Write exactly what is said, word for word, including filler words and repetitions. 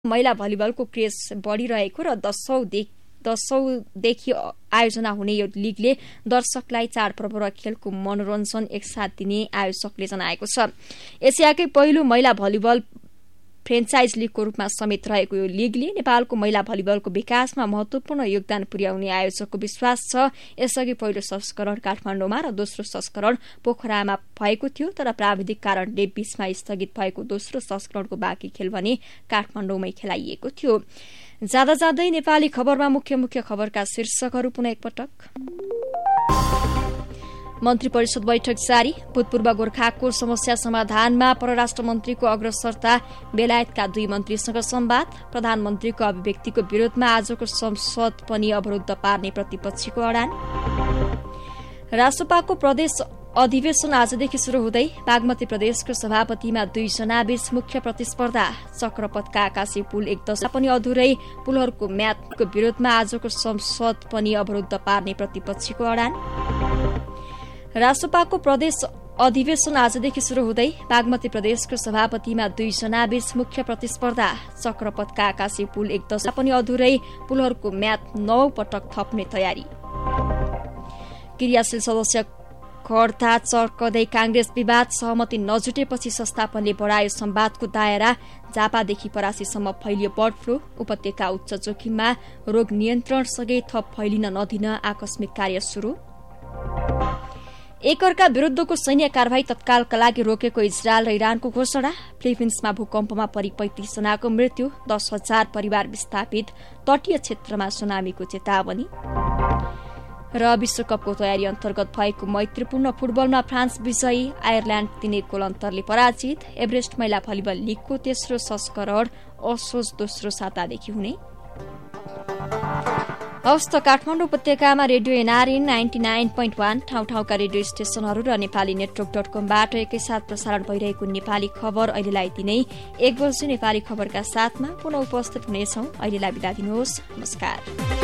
महिला भलिबलको क्रेज बढ़िरहेको र दशौंदेखि दशौंदेखि आयोजना हुने यो लीगले दर्शकलाई चाडपर्व र खेलको मनोरञ्जन एकसाथ दिने आयोजकले जनाएको छ। एसियाकै पहिलो महिला भलिबल फ्रेन्चाइज लीगको रूपमा समेत रहेको यो लीगले नेपालको महिला भलिबलको विकासमा महत्वपूर्ण योगदान पुर्याउने आयोजकको विश्वास छ। यसअघि पहिलो संस्करण काठमाडौँमा र दोस्रो संस्करण पोखरामा भएको थियो, तर प्राविधिक कारणले बीचमा स्थगित भएको दोस्रो संस्करणको बाँकी खेल भने काठमाडौँमै खेलाइएको थियो। जाँदा जाँदै नेपाली खबरमा मुख्य मुख्य खबरका शीर्षकहरू पुनः एकपटक। मन्त्री परिषद बैठक जारी, भूतपूर्व गोर्खाको समस्या समाधानमा परराष्ट्र मन्त्रीको अग्रसरता, बेलायतका दुई मन्त्रीसँग संवाद, प्रधानमन्त्रीको अभिव्यक्तिको विरोधमा आजको संसद पनि अवरुद्ध पार्ने प्रतिपक्षीको अडान। रासोपाको प्रदेश अधिवेशन आजदेखि शुरू हुँदै बागमती प्रदेशको सभापतिमा दुईजना बीच मुख्य प्रतिस्पर्धा, चक्रपथका आकाशी पुल एक दशा पनि अधुरै, पुलहरूको म्यादको विरोधमा आजको संसद पनि अवरुद्ध पार्ने प्रतिपक्षीको अडान। रासोपाको प्रदेश अधिवेशन आजदेखि शुरू हुँदै बागमती प्रदेशको सभापतिमा दुईजना बीच मुख्य प्रतिस्पर्धा, चक्रपथका आकाशी पुल एक दशा पनि अधुरै, पुलहरूको म्याद नौ पटक थप्ने तयारी। क्रियाशील सदस्य खड्ता चर्कदै कांग्रेस विवाद, सहमति नजुटेपछि संस्थापनले बढायो संवादको दायरा, झापादेखि परासीसम्म फैलियो बर्ड फ्लू, उपत्यका उच्च जोखिममा, रोग नियन्त्रणसँगै थप फैलिन नदिन आकस्मिक कार्य शुरू। एकअर्का विरूद्धको सैन्य कारवाही तत्कालका लागि रोकेको इजरायल र इरानको घोषणा, फिलिपिन्समा भूकम्पमा परि पैंतिस जनाको मृत्यु, दस हजार परिवार विस्थापित, तटीय क्षेत्रमा सुनामीको चेतावनी। र विश्वकपको तयारी अन्तर्गत भएको मैत्रीपूर्ण फुटबलमा फ्रान्स विजयी, आयरल्याण्ड तीन एक गोल अन्तरले पराजित। एभरेस्ट महिला भलिबल लीगको तेस्रो संस्करण असोज दोस्रो सातादेखि हुने। हवस् त काठमाडौँ उपत्यकामा radio NRA ninety nine point one, ठाउँ ठाउँका रेडियो स्टेशनहरू र नेपाली नेटवर्क डट कमबाट एकैसाथ प्रसारण भइरहेको नेपाली खबर अहिलेलाई दिनै एक बजे नेपाली खबरका साथमा पुनः उपस्थित हुनेछौं। अहिलेलाई बिदा दिनुहोस्। नमस्कार।